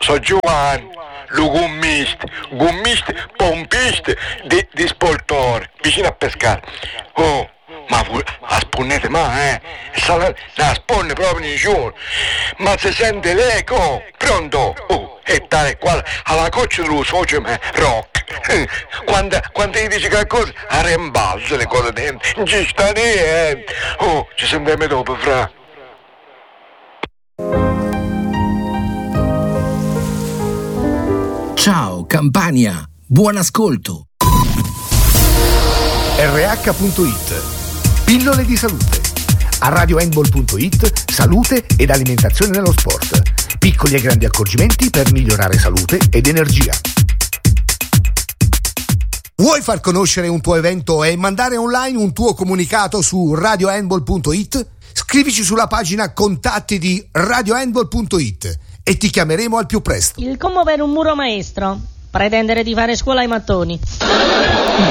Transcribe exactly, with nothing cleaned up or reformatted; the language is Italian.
so Giovanni, lo gommista, gommista, pompista di, di Spoltore, vicino a pescare. Oh, ma la sponnete ma, eh? La, la sponne proprio in giù. Ma si sente l'eco, pronto? Oh, e tale quale, alla coccia dello socio me, rock. Quando, quando gli dici qualcosa, a rimbalzo le cose dentro, non ci sta niente. Oh, ci sentiamo dopo, fra. Ciao Campania, buon ascolto. R H punto it, pillole di salute. A radio handball punto it, salute ed alimentazione nello sport. Piccoli e grandi accorgimenti per migliorare salute ed energia. Vuoi far conoscere un tuo evento e mandare online un tuo comunicato su radio handball punto it? Scrivici sulla pagina contatti di radio handball punto it e ti chiameremo al più presto. Il commo per un muro maestro. Pretendere di fare scuola ai mattoni.